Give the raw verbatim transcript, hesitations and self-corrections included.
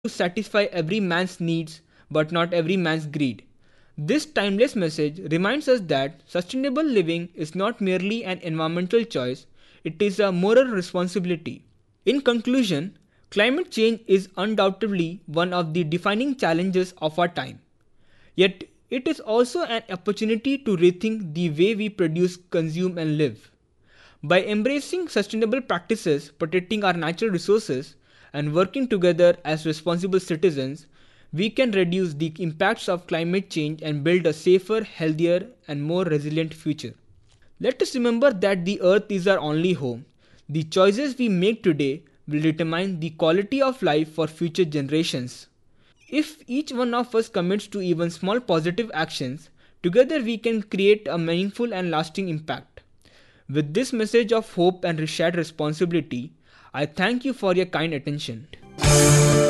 to satisfy every man's needs but not every man's greed. This timeless message reminds us that sustainable living is not merely an environmental choice, it is a moral responsibility. In conclusion, climate change is undoubtedly one of the defining challenges of our time. Yet, it is also an opportunity to rethink the way we produce, consume, and live. By embracing sustainable practices, protecting our natural resources, and working together as responsible citizens, we can reduce the impacts of climate change and build a safer, healthier, and more resilient future. Let us remember that the earth is our only home. The choices we make today will determine the quality of life for future generations. If each one of us commits to even small positive actions, together we can create a meaningful and lasting impact. With this message of hope and shared responsibility, I thank you for your kind attention.